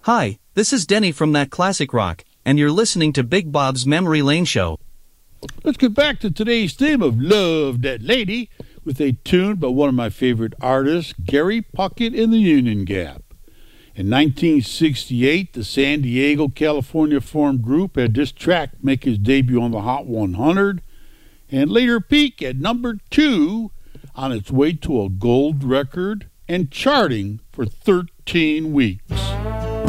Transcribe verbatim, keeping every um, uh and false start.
Hi, this is Denny from That Classic Rock, and you're listening to Big Bob's Memory Lane Show. Let's get back to today's theme of Love That Lady with a tune by one of my favorite artists, Gary Puckett and the Union Gap. In nineteen sixty-eight, the San Diego, California formed group had this track make his debut on the Hot one hundred and later peak at number two on its way to a gold record and charting for thirteen weeks.